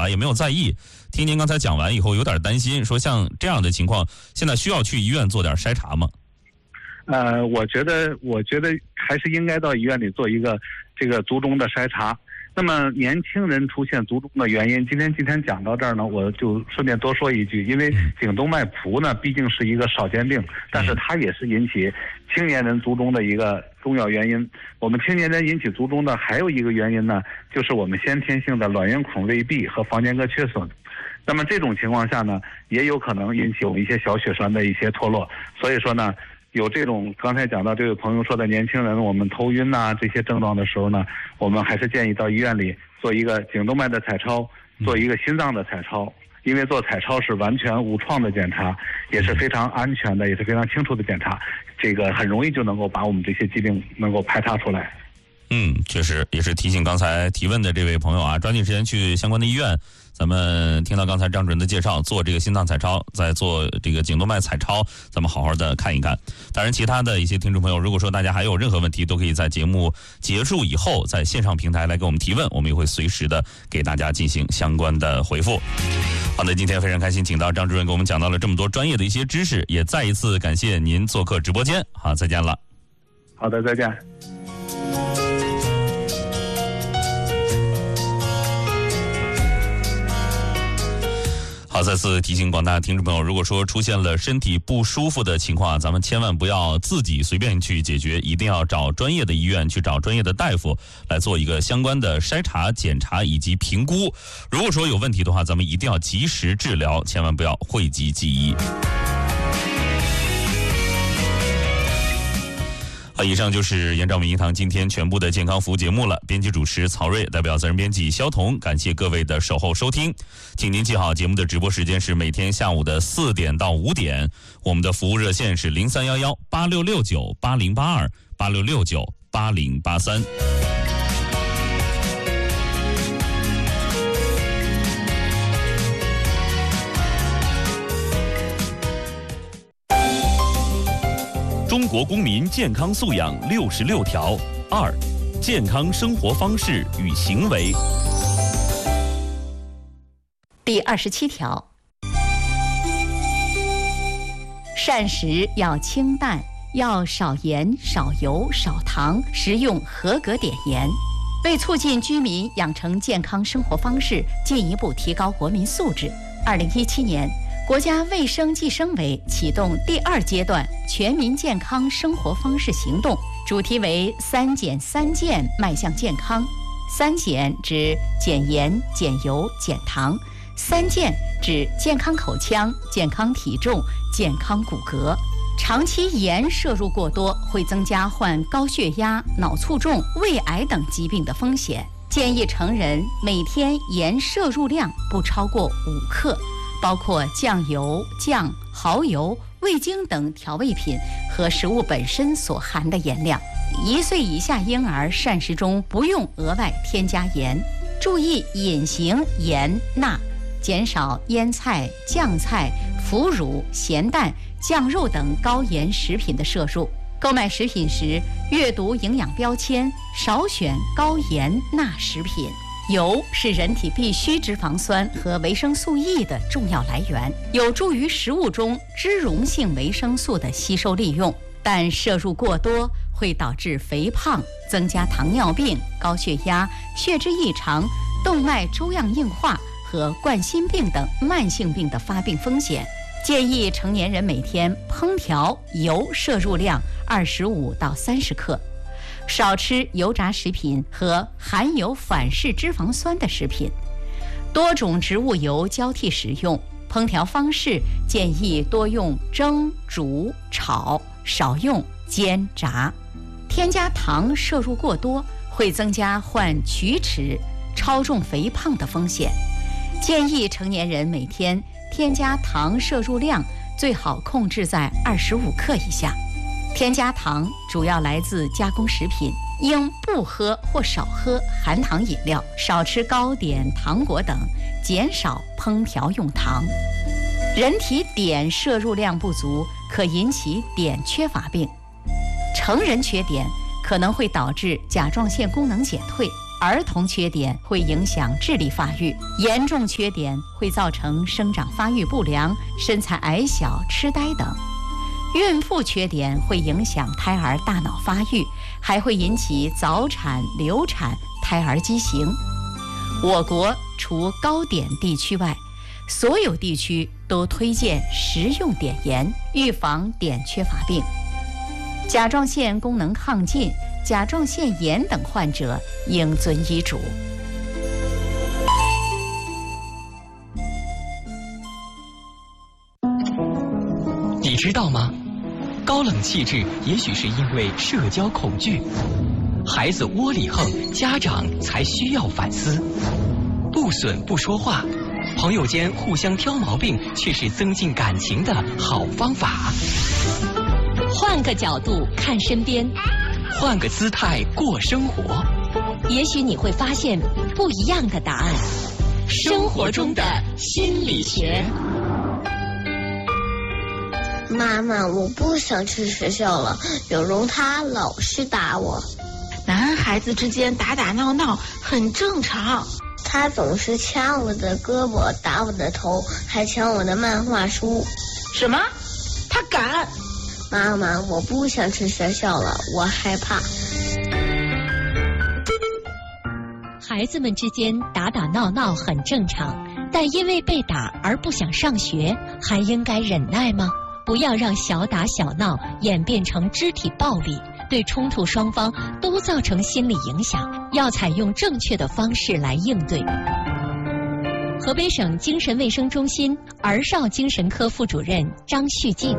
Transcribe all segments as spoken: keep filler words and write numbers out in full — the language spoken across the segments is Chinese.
查，也没有在意。听您刚才讲完以后，有点担心，说像这样的情况，现在需要去医院做点筛查吗？ 呃，我觉得，我觉得还是应该到医院里做一个这个卒中的筛查。那么年轻人出现卒中的原因，今天今天讲到这儿呢，我就顺便多说一句，因为颈动脉谱呢毕竟是一个少见病，但是它也是引起青年人卒中的一个重要原因。我们青年人引起卒中的还有一个原因呢，就是我们先天性的卵圆孔未闭和房间隔缺损。那么这种情况下呢，也有可能引起我们一些小血栓的一些脱落。所以说呢，有这种刚才讲到这位朋友说的年轻人，我们头晕呐、啊、这些症状的时候呢，我们还是建议到医院里做一个颈动脉的彩超，做一个心脏的彩超，因为做彩超是完全无创的检查，也是非常安全的，也是非常清楚的检查，这个很容易就能够把我们这些疾病能够排查出来。 嗯，确实也是提醒刚才提问的这位朋友啊，抓紧时间去相关的医院。咱们听到刚才张主任的介绍，做这个心脏彩超，再做这个颈动脉彩超，咱们好好的看一看。当然，其他的一些听众朋友，如果说大家还有任何问题，都可以在节目结束以后，在线上平台来给我们提问，我们也会随时的给大家进行相关的回复。好的，今天非常开心，请到张主任给我们讲到了这么多专业的一些知识，也再一次感谢您做客直播间。好，再见了。 好的，再见。 好，再次提醒广大听众朋友，如果说出现了身体不舒服的情况，咱们千万不要自己随便去解决，一定要找专业的医院，去找专业的大夫来做一个相关的筛查、检查以及评估。如果说有问题的话，咱们一定要及时治疗，千万不要讳疾忌医。好，以上就是延长民医堂今天全部的健康服务节目了。编辑主持曹睿，代表责任编辑肖彤，感谢各位的守候收听。请您记好，节目的直播时间是每天下午的四点到五点，我们的服务热线是零三幺幺八六六九八零八二八六六九八零八三。中国公民健康素养六十六条二，健康生活方式与行为。 第二十七条，膳食要清淡，要少盐、少油、少糖，食用合格碘盐。为促进居民养成健康生活方式，进一步提高国民素质，二零一七年。国家卫生计生委启动第二阶段全民健康生活方式行动，主题为三减三健迈向健康。三减指减盐、减油、减糖；三健指健康口腔、健康体重、健康骨骼。长期盐摄入过多会增加患高血压、脑卒中、胃癌等疾病的风险。建议成人每天盐摄入量不超过五克。包括酱油、酱、蚝油、味精等调味品和食物本身所含的盐量。一岁以下婴儿膳食中不用额外添加盐，注意隐形盐、钠，减少腌菜、酱菜、腐乳、咸蛋、酱肉等高盐食品的摄入。购买食品时，阅读营养标签，少选高盐、钠食品。油是人体必需脂肪酸和维生素 E 的重要来源，有助于食物中脂溶性维生素的吸收利用，但摄入过多会导致肥胖，增加糖尿病、高血压、血脂异常、动脉粥样硬化和冠心病等慢性病的发病风险。建议成年人每天烹调油摄入量二十五到三十克。少吃油炸食品和含有反式脂肪酸的食品，多种植物油交替使用。烹调方式建议多用蒸、煮、炒，少用煎、炸。添加糖摄入过多会增加患龋齿、超重肥胖的风险。建议成年人每天添加糖摄入量最好控制在二十五克以下。添加糖主要来自加工食品，应不喝或少喝含糖饮料，少吃糕点、糖果等，减少烹调用糖。人体碘摄入量不足可引起碘缺乏病，成人缺碘可能会导致甲状腺功能减退， 儿童缺点会影响智力发育，严重缺点会造成生长发育不良、身材矮小、痴呆等。孕妇缺点会影响胎儿大脑发育，还会引起早产、流产、胎儿畸形。我国除高碘地区外，所有地区都推荐食用碘盐，预防碘缺乏病。甲状腺功能亢进、甲状腺炎等患者应遵医嘱。 你知道吗？高冷气质也许是因为社交恐惧。孩子窝里横，家长才需要反思。不损不说话，朋友间互相挑毛病，却是增进感情的好方法。 换个角度看身边， 换个姿态过生活， 也许你会发现不一样的答案。生活中的心理学。 妈妈，我不想去学校了，有容他老是打我。 男孩子之间打打闹闹很正常。 他总是掐我的胳膊，打我的头，还抢我的漫画书。 什么？他敢？ 妈妈，我不想去学校了，我害怕。 孩子们之间打打闹闹很正常，但因为被打而不想上学，还应该忍耐吗？不要让小打小闹演变成肢体暴力，对冲突双方都造成心理影响，要采用正确的方式来应对。河北省精神卫生中心儿少精神科副主任张旭静。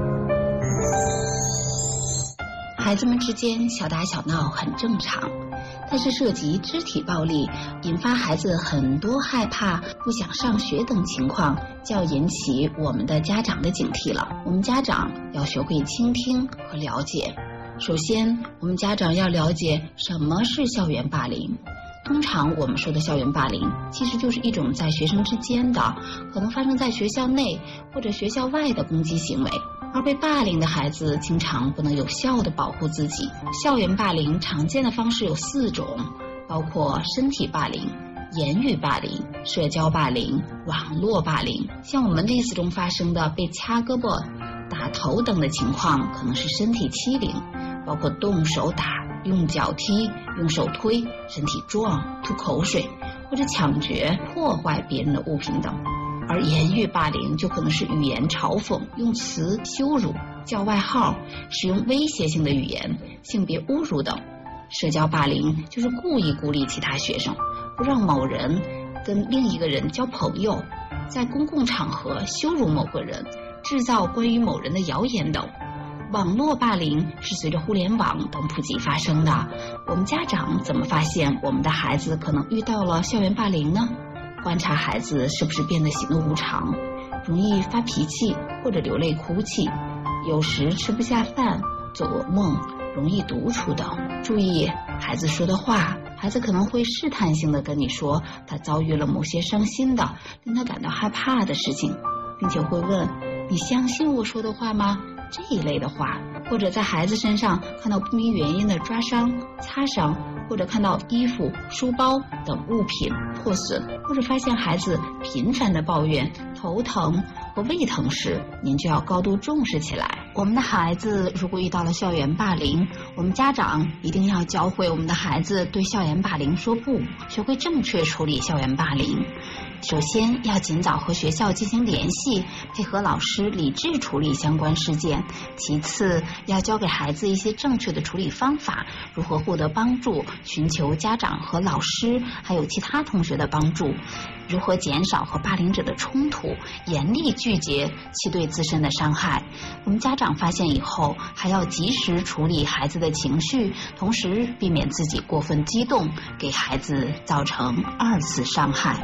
孩子们之间小打小闹很正常，但是涉及肢体暴力，引发孩子很多害怕、不想上学等情况，就要引起我们的家长的警惕了。我们家长要学会倾听和了解。首先，我们家长要了解什么是校园霸凌。通常我们说的校园霸凌，其实就是一种在学生之间的，可能发生在学校内或者学校外的攻击行为。而被霸凌的孩子经常不能有效地保护自己。校园霸凌常见的方式有四种，包括身体霸凌、言语霸凌、社交霸凌、网络霸凌。像我们例子中发生的被掐胳膊、打头等的情况，可能是身体欺凌，包括动手打、用脚踢、用手推、身体撞、吐口水，或者抢劫、破坏别人的物品等。而言语霸凌就可能是语言嘲讽、用词羞辱、叫外号、使用威胁性的语言、性别侮辱等。社交霸凌就是故意孤立其他学生，不让某人跟另一个人交朋友，在公共场合羞辱某个人，制造关于某人的谣言等。网络霸凌是随着互联网等普及发生的。我们家长怎么发现我们的孩子可能遇到了校园霸凌呢？观察孩子是不是变得喜怒无常，容易发脾气或者流泪哭泣，有时吃不下饭、做噩梦、容易独处等。注意孩子说的话，孩子可能会试探性的跟你说他遭遇了某些伤心的、令他感到害怕的事情，并且会问你相信我说的话吗？这一类的话，或者在孩子身上看到不明原因的抓伤、擦伤，或者看到衣服、书包等物品破损，或者发现孩子频繁的抱怨头疼和胃疼时，您就要高度重视起来。我们的孩子如果遇到了校园霸凌，我们家长一定要教会我们的孩子对校园霸凌说不，学会正确处理校园霸凌。首先要尽早和学校进行联系，配合老师理智处理相关事件。其次要教给孩子一些正确的处理方法，如何获得帮助，寻求家长和老师还有其他同学的帮助，如何减少和霸凌者的冲突，严厉拒绝其对自身的伤害。我们家长发现以后还要及时处理孩子的情绪，同时避免自己过分激动，给孩子造成二次伤害。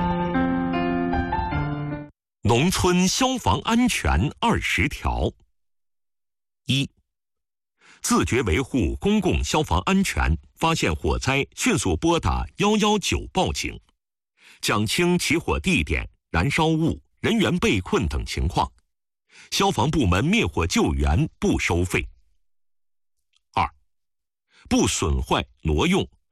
农村消防安全二十条：一、自觉维护公共消防安全，发现火灾迅速拨打一一九报警，讲清起火地点、燃烧物、人员被困等情况。消防部门灭火救援不收费。二、不损坏、挪用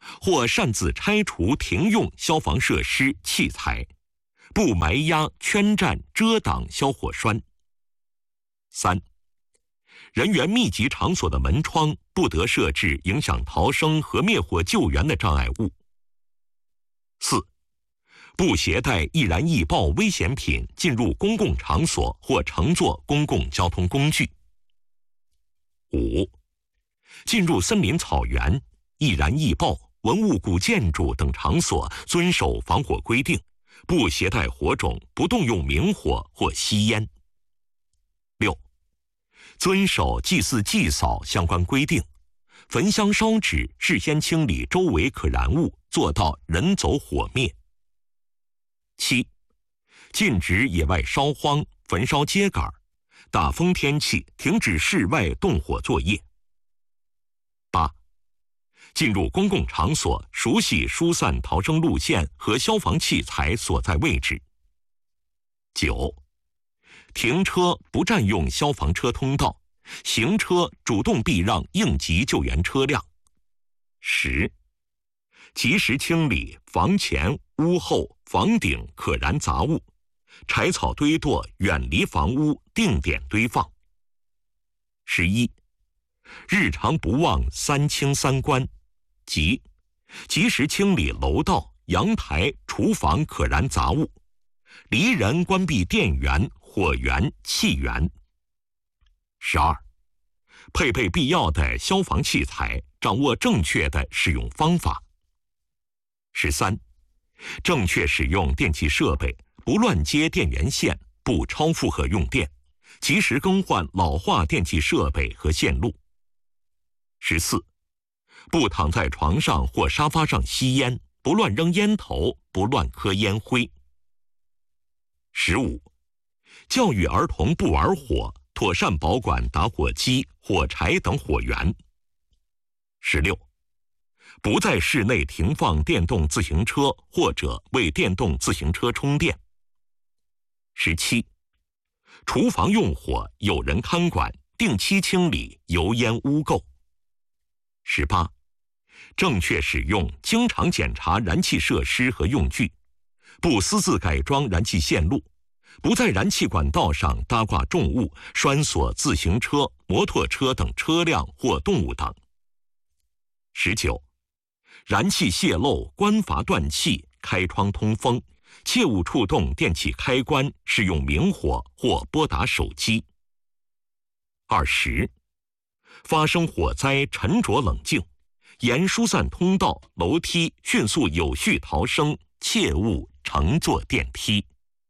或擅自拆除停用消防设施器材，不埋压、圈占、遮挡消火栓。三、人员密集场所的门窗不得设置影响逃生和灭火救援的障碍物。四、不携带易燃易爆危险品进入公共场所或乘坐公共交通工具。五、进入森林草原、易燃易爆、文物古建筑等场所遵守防火规定，不携带火种，不动用明火或吸烟。六、遵守祭祀祭扫相关规定，焚香烧纸，事先清理周围可燃物，做到人走火灭。七、禁止野外烧荒、焚烧秸秆，大风天气停止室外动火作业。八、进入公共场所熟悉疏散逃生路线和消防器材所在位置。九、停车不占用消防车通道，行车主动避让应急救援车辆。十、及时清理房前、屋后、房顶可燃杂物，柴草堆垛远离房屋，定点堆放。十一、日常不忘三清三关，即及时清理楼道、阳台、厨房可燃杂物，离人关闭电源、火源、气源。十二、配备必要的消防器材，掌握正确的使用方法。十三、正确使用电气设备，不乱接电源线，不超负荷用电，及时更换老化电气设备和线路。十四、不躺在床上或沙发上吸烟，不乱扔烟头，不乱磕烟灰。十五、教育儿童不玩火，妥善保管打火机、火柴等火源。十六、不在室内停放电动自行车或者为电动自行车充电。十七、厨房用火有人看管，定期清理油烟污垢。十八、正确使用，经常检查燃气设施和用具，不私自改装燃气线路，不在燃气管道上搭挂重物，拴锁自行车、摩托车等车辆或动物等。十九、燃气泄漏，关阀断气，开窗通风，切勿触动电气开关，使用明火或拨打手机。二十、发生火灾沉着冷静，沿疏散通道、楼梯迅速有序逃生，切勿乘坐电梯。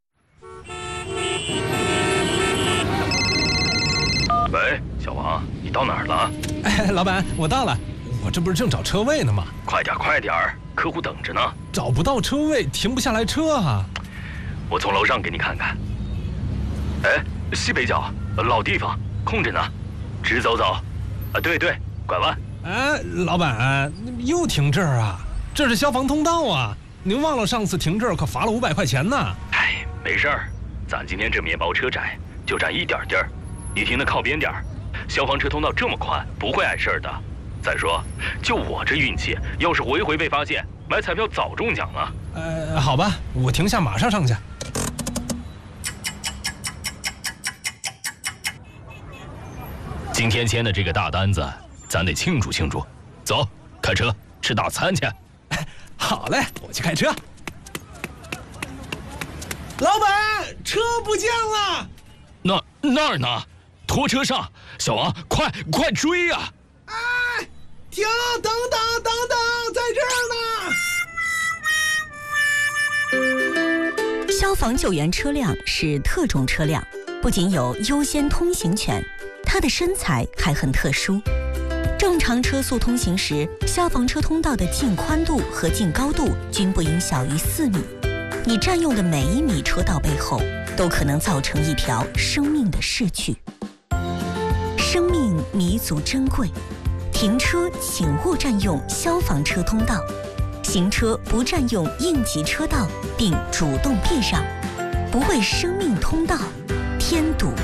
喂，小王，你到哪儿了？ 哎，老板，我到了，我这不是正找车位呢吗？ 快点，快点，客户等着呢。 找不到车位，停不下来车啊。 我从楼上给你看看。哎，西北角，老地方，空着呢，直走走。啊，对对，拐弯。 哎，老板，又停这儿啊？这是消防通道啊！您忘了上次停这儿可罚了五百块钱呢。 哎，没事儿，咱今天这面包车窄，就占一点地儿。你停的靠边点儿，消防车通道这么宽，不会碍事儿的。再说，就我这运气，要是回回被发现，买彩票早中奖了。 呃，好吧，我停下，马上上去。 今天签的这个大单子，咱得庆祝庆祝。走，开车吃大餐去。 好嘞，我去开车。老板，车不见了。 那那儿呢？拖车上，小王，快快追呀！ 哎，停！等等等等，在这儿呢。消防救援车辆是特种车辆，不仅有优先通行权，它的身材还很特殊。正常车速通行时，消防车通道的净宽度和净高度均不应小于四米。你占用的每一米车道背后，都可能造成一条生命的逝去。生命弥足珍贵，停车请勿占用消防车通道，行车不占用应急车道，并主动避让，不为生命通道添堵。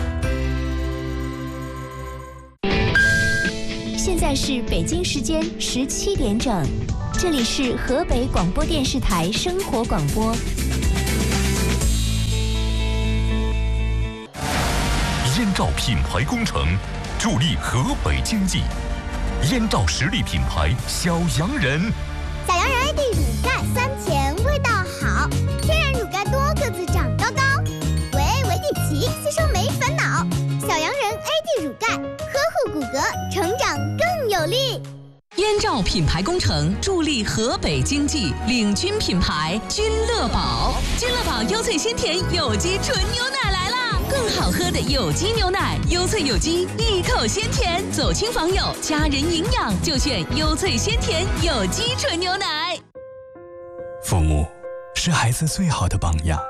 现在是北京时间十七点整。 这里是河北广播电视台生活广播。 燕赵品牌工程助力河北经济。燕赵实力品牌小洋人， 小洋人 A D 乳钙酸甜味道好，天然乳钙多个子长高高，维 A 维 D 皮吸收没烦恼。小洋人 A D 乳钙呵护骨骼，成长更有力。 燕赵品牌工程助力河北经济，领军品牌君乐宝。君乐宝优萃鲜甜有机纯牛奶来啦！更好喝的有机牛奶，优萃有机，一口鲜甜，走亲访友，家人营养就选优萃鲜甜有机纯牛奶。 父母是孩子最好的榜样，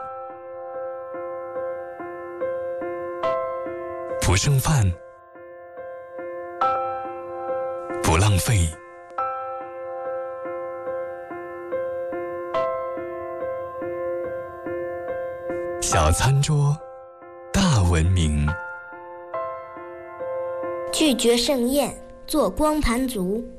不剩饭，不浪费，小餐桌，大文明。 拒绝盛宴，做光盘族。